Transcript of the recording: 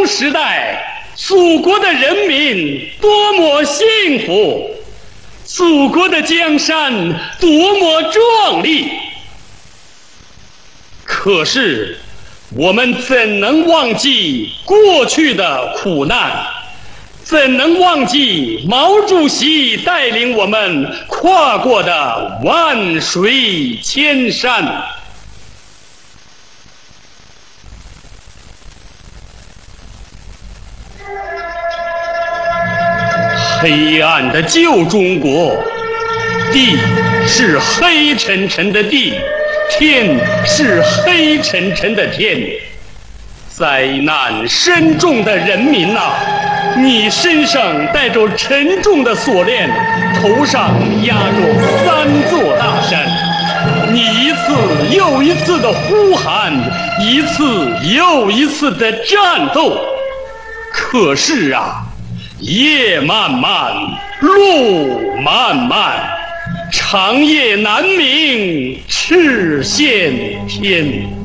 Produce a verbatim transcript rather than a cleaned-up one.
时代，祖国的人民多么幸福，祖国的江山多么壮丽。可是我们怎能忘记过去的苦难？怎能忘记毛主席带领我们跨过的万水千山？黑暗的旧中国，地是黑沉沉的地，天是黑沉沉的天。灾难深重的人民呐、啊，你身上带着沉重的锁链，头上压着三座大山，你一次又一次的呼喊，一次又一次的战斗。可是啊，夜漫漫，路漫漫，长夜难明，赤县天。